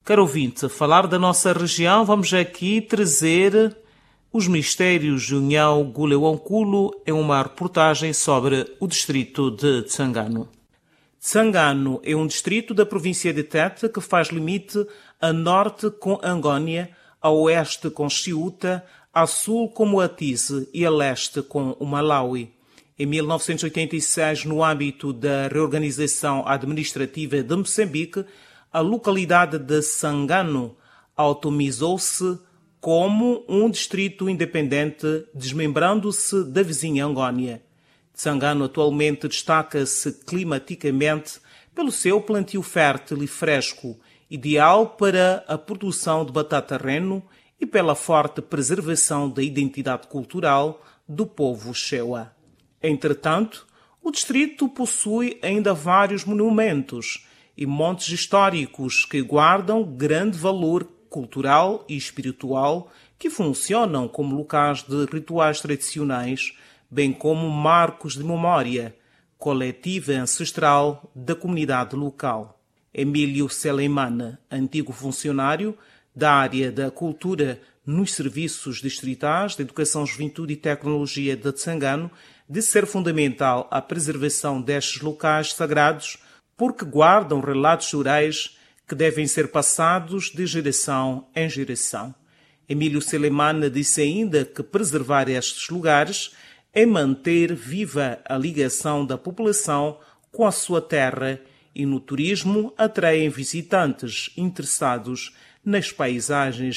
Caro ouvinte, falar da nossa região, vamos aqui trazer os mistérios de União Gulewonkulo em uma reportagem sobre o distrito de Tsangano. Tsangano é um distrito da província de Tete que faz limite a norte com Angônia, a oeste com Ciúta, a sul com Moatize e a leste com o Malawi. Em 1986, no âmbito da reorganização administrativa de Moçambique, a localidade de Tsangano autonomizou-se como um distrito independente, desmembrando-se da vizinha Angônia. Tsangano atualmente destaca-se climaticamente pelo seu plantio fértil e fresco, ideal para a produção de batata-reno e pela forte preservação da identidade cultural do povo Shewa. Entretanto, o distrito possui ainda vários monumentos e montes históricos que guardam grande valor cultural e espiritual, que funcionam como locais de rituais tradicionais, bem como marcos de memória coletiva e ancestral da comunidade local. Emílio Selemana, antigo funcionário da área da cultura nos serviços distritais de educação, juventude e tecnologia de Tsangano, de ser fundamental a preservação destes locais sagrados porque guardam relatos orais que devem ser passados de geração em geração. Emílio Selemana disse ainda que preservar estes lugares é manter viva a ligação da população com a sua terra e no turismo atraem visitantes interessados nas paisagens